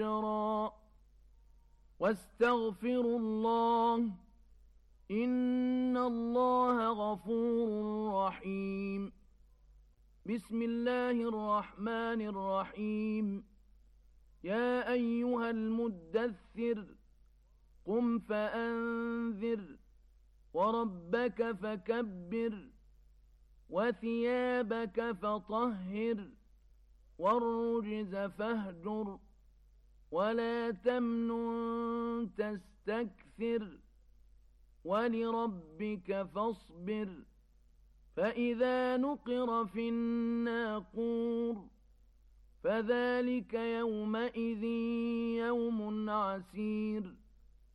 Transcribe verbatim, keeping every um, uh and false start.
واستغفروا الله إن الله غفور رحيم. بسم الله الرحمن الرحيم. يا أيها المدثر قم فأنذر وربك فكبر وثيابك فطهر والرجز فاهجر ولا تمنن تستكثر ولربك فاصبر. فإذا نقر في الناقور فذلك يومئذ يوم عسير.